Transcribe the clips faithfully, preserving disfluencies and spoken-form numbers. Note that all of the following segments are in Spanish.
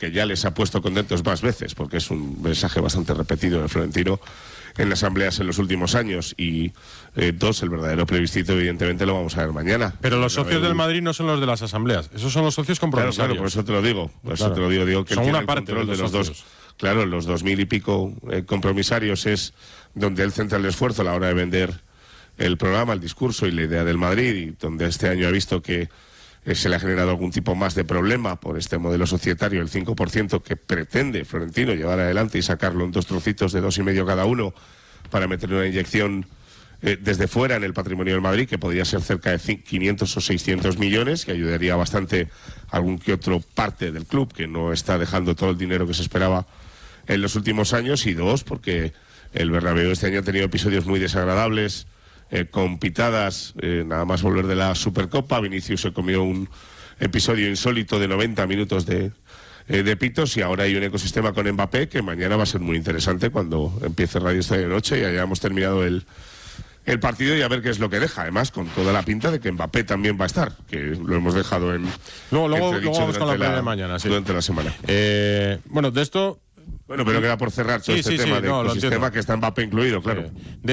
que ya les ha puesto contentos más veces, porque es un mensaje bastante repetido de Florentino en asambleas en los últimos años. Y eh, dos, el verdadero plebiscito evidentemente lo vamos a ver mañana. Pero los socios del Madrid no son los de las asambleas, esos son los socios compromisarios. Claro, claro, por eso te lo digo, por eso claro. te lo digo, digo que son él tiene una parte el control de los, de los dos. Claro, los dos mil y pico eh, compromisarios es donde él centra el esfuerzo a la hora de vender el programa, el discurso y la idea del Madrid, y donde este año ha visto que eh, se le ha generado algún tipo más de problema por este modelo societario, el cinco por ciento que pretende Florentino llevar adelante y sacarlo en dos trocitos de dos y medio cada uno para meter una inyección eh, desde fuera en el patrimonio del Madrid, que podría ser cerca de quinientos o seiscientos millones, que ayudaría bastante a algún que otro parte del club que no está dejando todo el dinero que se esperaba en los últimos años. Y dos, porque el Bernabéu este año ha tenido episodios muy desagradables, eh, con pitadas, eh, nada más volver de la Supercopa. Vinicius se comió un episodio insólito de noventa minutos de, eh, de pitos, y ahora hay un ecosistema con Mbappé que mañana va a ser muy interesante cuando empiece Radio Estadio Noche y hayamos terminado el, el partido, y a ver qué es lo que deja, además con toda la pinta de que Mbappé también va a estar, que lo hemos dejado en luego, luego, luego vamos con la, la de mañana, sí. durante la semana. Eh, bueno, de esto... Bueno, pero queda por cerrar todo sí, este sí, tema sí, de no, ecosistema que está Mbappé incluido, claro.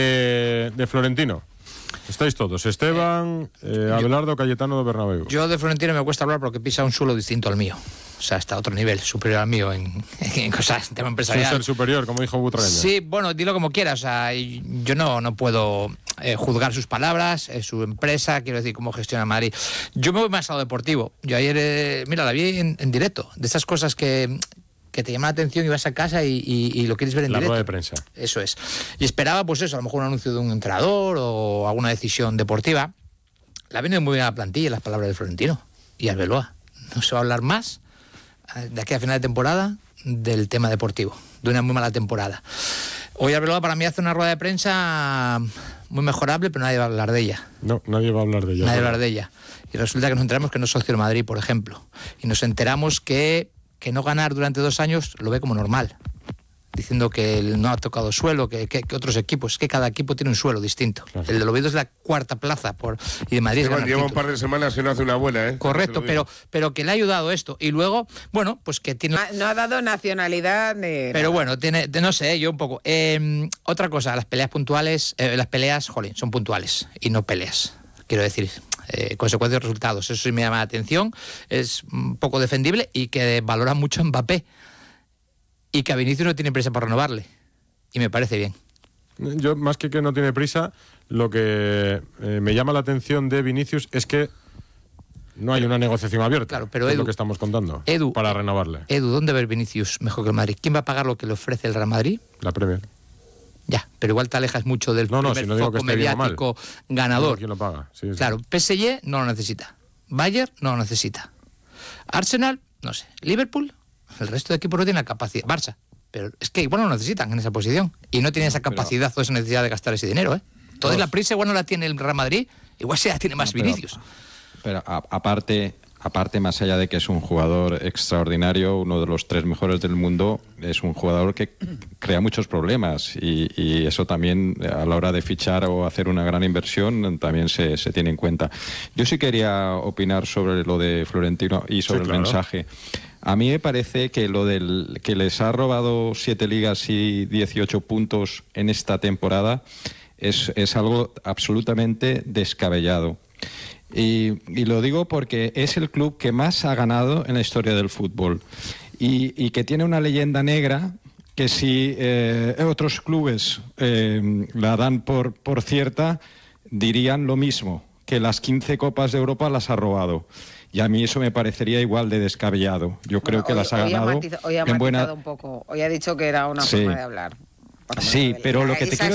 De, de Florentino. Estáis todos, Esteban, eh, Abelardo, Cayetano de Bernabéu. Yo de Florentino me cuesta hablar porque pisa un suelo distinto al mío. O sea, está a otro nivel, superior al mío en, en cosas, en tema empresarial. Es el superior, como dijo Butragueña. Sí, bueno, dilo como quieras. O sea, yo no, no puedo eh, juzgar sus palabras, eh, su empresa, quiero decir, cómo gestiona Madrid. Yo me voy más a lo deportivo. Yo ayer, eh, mira, la vi en, en directo. De esas cosas que... que te llama la atención y vas a casa y, y, y lo quieres ver en la directo. rueda de prensa. Eso es. Y esperaba, pues eso, a lo mejor un anuncio de un entrenador o alguna decisión deportiva. La viene muy bien a la plantilla, las palabras de Florentino y Arbeloa. No se va a hablar más de aquí a final de temporada del tema deportivo, de una muy mala temporada. Hoy Arbeloa para mí hace una rueda de prensa muy mejorable, pero nadie va a hablar de ella. No, nadie va a hablar de ella. Nadie va a hablar de ella. Y resulta que nos enteramos que no es socio del Madrid, por ejemplo. Y nos enteramos que que no ganar durante dos años lo ve como normal, diciendo que él no ha tocado suelo, que, que, que otros equipos, que cada equipo tiene un suelo distinto. Claro. El del Oviedo es la cuarta plaza por, y de Madrid es ganar lleva títulos. un par de semanas que no hace una buena, ¿eh? Correcto, pero, pero que le ha ayudado esto. Y luego, bueno, pues que tiene... No ha dado nacionalidad de... Pero bueno, tiene, no sé, yo un poco. Eh, otra cosa, las peleas puntuales, eh, las peleas, jolín, son puntuales y no peleas. Quiero decir... Eh, consecuencias de resultados, eso sí me llama la atención, es un poco defendible, y que valora mucho a Mbappé y que a Vinicius no tiene prisa para renovarle, y me parece bien. Yo, más que que no tiene prisa, lo que eh, me llama la atención de Vinicius es que no hay una negociación abierta. Claro, pero Edu, Edu, es lo que estamos contando, Edu, para renovarle. Edu, ¿dónde ve Vinicius mejor que el Madrid? ¿Quién va a pagar lo que le ofrece el Real Madrid? La Premier. Ya, pero igual te alejas mucho del no, no, primer si no digo foco que mediático ganador. No, ¿quién lo paga? Sí, sí. Claro, P S G no lo necesita. Bayern no lo necesita. Arsenal, no sé. Liverpool, el resto de equipos no tienen la capacidad. Barça, pero es que igual no lo necesitan en esa posición. Y no tienen esa capacidad pero, o esa necesidad de gastar ese dinero, ¿eh? Entonces la prisa igual no la tiene el Real Madrid, igual se la tiene más no, pero, Vinicius. Pero a, aparte... Aparte, más allá de que es un jugador extraordinario, uno de los tres mejores del mundo, es un jugador que crea muchos problemas y, y eso también a la hora de fichar o hacer una gran inversión también se, se tiene en cuenta. Yo sí quería opinar sobre lo de Florentino y sobre sí, claro. el mensaje. A mí me parece que lo del que les ha robado siete ligas y dieciocho puntos en esta temporada es, es algo absolutamente descabellado. Y, y lo digo porque es el club que más ha ganado en la historia del fútbol y, y que tiene una leyenda negra que si eh, otros clubes eh, la dan por, por cierta, dirían lo mismo, que las quince Copas de Europa las ha robado. Y a mí eso me parecería igual de descabellado. Yo creo bueno, que hoy, las ha hoy ganado ha matiza, hoy ha en buena... un poco. Hoy ha dicho que era una sí. forma de hablar. Sí, pero lo que te quiero